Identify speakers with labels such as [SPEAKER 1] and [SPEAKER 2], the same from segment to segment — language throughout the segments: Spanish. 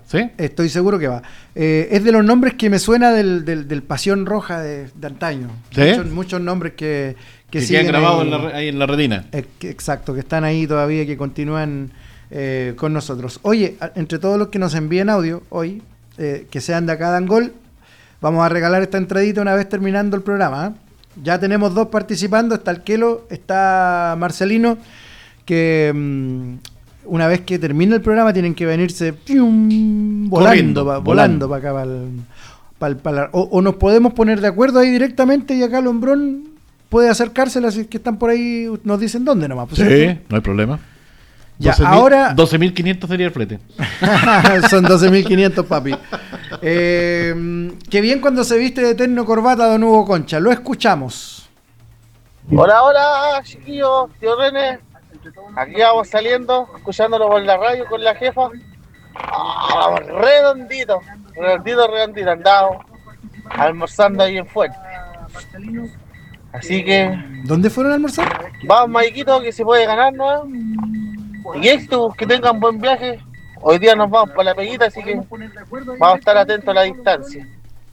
[SPEAKER 1] ¿Sí?
[SPEAKER 2] Estoy seguro que va. Es de los nombres que me suena del Pasión Roja de antaño.
[SPEAKER 1] ¿Sí?
[SPEAKER 2] Muchos nombres que
[SPEAKER 1] siguen grabados ahí en la retina.
[SPEAKER 2] Exacto, que están ahí todavía y que continúan con nosotros. Oye, entre todos los que nos envíen audio hoy, que sean de acá de Angol, vamos a regalar esta entradita una vez terminando el programa. Ya tenemos 2 participando, está el Kelo, está Marcelino, que una vez que termine el programa tienen que venirse volando para acá. O nos podemos poner de acuerdo ahí directamente y acá Lombrón puede acercársela, si es que están por ahí, nos dicen dónde nomás. Pues,
[SPEAKER 1] sí,
[SPEAKER 2] ¿cierto?
[SPEAKER 1] no hay problema.
[SPEAKER 2] Ya,
[SPEAKER 1] 12,
[SPEAKER 2] ahora
[SPEAKER 1] 12.500 sería el flete.
[SPEAKER 2] son 12.500, papi. Qué bien cuando se viste de terno corbata don Hugo Concha. Lo escuchamos.
[SPEAKER 3] Hola, chiquillos, tío René. Aquí vamos saliendo, escuchándolo por la radio con la jefa. Vamos redondito. Andamos almorzando ahí en Fuerte. Así que
[SPEAKER 2] ¿Dónde fueron a almorzar?
[SPEAKER 3] vamos, Maiquito, que se puede ganar, ¿no? Y esto, que tengan buen viaje. Hoy día nos vamos para la peguita, así que vamos a estar atentos a la distancia.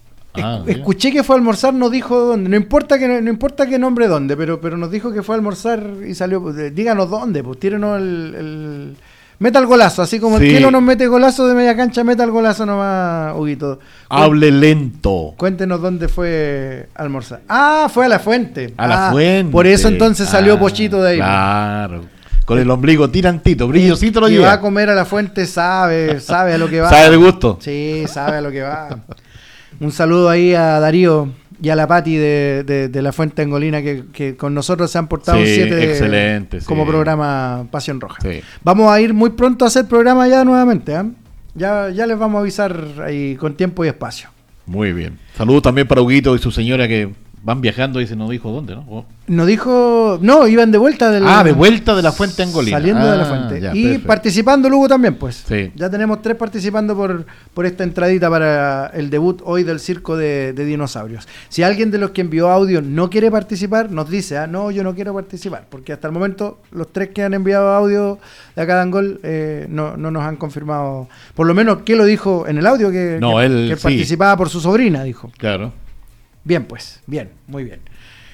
[SPEAKER 2] Escuché que fue a almorzar, no dijo dónde. No importa qué nombre dónde, pero nos dijo que fue a almorzar y salió. Díganos dónde, pues tírenos el meta el golazo, así como el Kelo nos mete golazo de media cancha, meta el golazo nomás, Huguito.
[SPEAKER 1] Hable lento.
[SPEAKER 2] Cuéntenos dónde fue a almorzar. Ah, fue a La Fuente.
[SPEAKER 1] La Fuente.
[SPEAKER 2] Por eso entonces salió Pochito de ahí.
[SPEAKER 1] Claro. Con el ombligo tirantito, brillosito lo
[SPEAKER 2] lleva.
[SPEAKER 1] lleva.
[SPEAKER 2] Va a comer a La Fuente, sabe a lo que va.
[SPEAKER 1] ¿Sabe de gusto?
[SPEAKER 2] Sí, sabe a lo que va. Un saludo ahí a Darío y a la Pati de La Fuente Angolina, que con nosotros se han portado un 7
[SPEAKER 1] excelente,
[SPEAKER 2] como programa Pasión Roja.
[SPEAKER 1] Sí.
[SPEAKER 2] Vamos a ir muy pronto a hacer programa ya nuevamente, ¿eh? Ya les vamos a avisar ahí con tiempo y espacio.
[SPEAKER 1] Muy bien. Saludos también para Huguito y su señora que van viajando y se nos dijo dónde, ¿no?
[SPEAKER 2] Nos dijo, no, iban de vuelta de
[SPEAKER 1] vuelta de La Fuente Angolina.
[SPEAKER 2] Saliendo de La Fuente.
[SPEAKER 1] Ya,
[SPEAKER 2] y
[SPEAKER 1] perfecto.
[SPEAKER 2] participando Lugo también, pues.
[SPEAKER 1] Sí.
[SPEAKER 2] Ya tenemos 3 participando por esta entradita para el debut hoy del circo de dinosaurios. Si alguien de los que envió audio no quiere participar, nos dice, no, yo no quiero participar, porque hasta el momento los 3 que han enviado audio de acá de Angol no nos han confirmado, por lo menos que lo dijo en el audio, que
[SPEAKER 1] él
[SPEAKER 2] participaba por su sobrina, dijo.
[SPEAKER 1] Claro.
[SPEAKER 2] Bien, pues, bien, muy bien.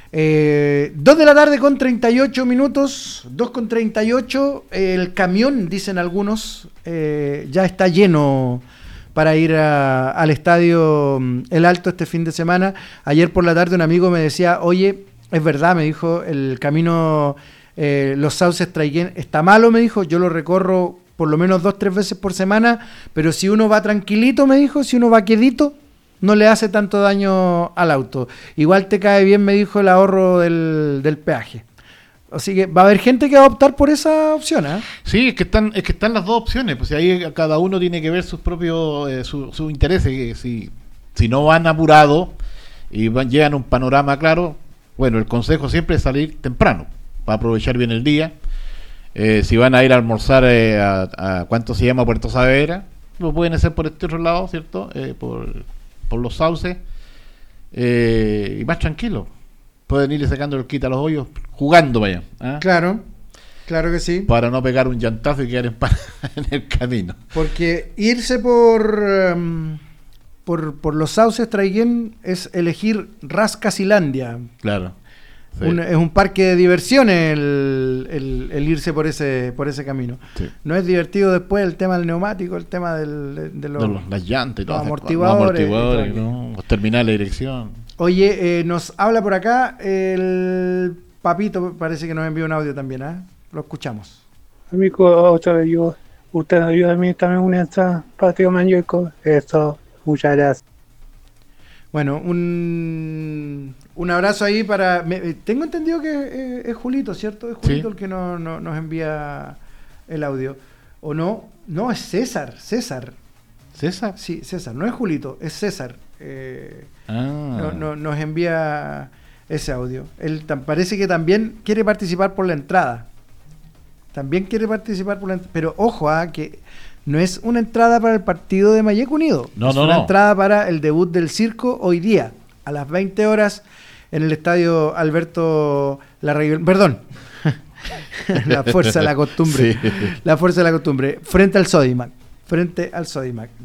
[SPEAKER 2] 2 de la tarde con 38 minutos, 2 con 38, el camión, dicen algunos, ya está lleno para ir al estadio El Alto este fin de semana. Ayer por la tarde un amigo me decía, oye, es verdad, me dijo, el camino Los Sauces Traiguén está malo, me dijo, yo lo recorro por lo menos 2-3 veces por semana, pero si uno va tranquilito, me dijo, si uno va quedito, no le hace tanto daño al auto. Igual te cae bien, me dijo, el ahorro del peaje. Así que va a haber gente que va a optar por esa opción, ¿eh?
[SPEAKER 1] Sí, es que están las 2 opciones, pues ahí cada uno tiene que ver sus propios sus intereses. Si no van apurados y llegan a un panorama claro, bueno, el consejo siempre es salir temprano para aprovechar bien el día. Si van a ir a almorzar a ¿cuánto se llama? Puerto Saavedra, lo pueden hacer por este otro lado, ¿cierto? Por Los Sauces, y más tranquilo. Pueden ir sacando el quita a los hoyos, jugando vaya.
[SPEAKER 2] Claro que sí.
[SPEAKER 1] Para no pegar un llantazo y quedar en el camino.
[SPEAKER 2] Porque irse por Los Sauces Traiguén es elegir Rascasilandia.
[SPEAKER 1] Claro. Sí.
[SPEAKER 2] Es un parque de diversiones el irse por ese camino.
[SPEAKER 1] Sí.
[SPEAKER 2] No es divertido después el tema del neumático, el tema de
[SPEAKER 1] las llantas y todo,
[SPEAKER 2] los amortiguadores,
[SPEAKER 1] ¿no? Los terminales de dirección.
[SPEAKER 2] Oye, nos habla por acá el Papito, parece que nos envió un audio también, ¿eh? Lo escuchamos.
[SPEAKER 4] Amigo, otra vez usted ayuda a mí también una entrada para Tío Mañueco. Eso, muchas gracias.
[SPEAKER 2] Bueno, un abrazo ahí para... tengo entendido que es Julito, ¿cierto? Es Julito, sí, el que nos envía el audio. ¿O no? No, es César. ¿César? Sí, César. No es Julito, es César. Nos envía ese audio. Él parece que también quiere participar por la entrada. Pero ojo, que no es una entrada para el partido de Mayeco Unido. Es una entrada para el debut del circo hoy día, a las 20 horas, en el estadio Alberto Larraín. Perdón. La fuerza de la costumbre. Sí. La fuerza de la costumbre. Frente al Sodimac.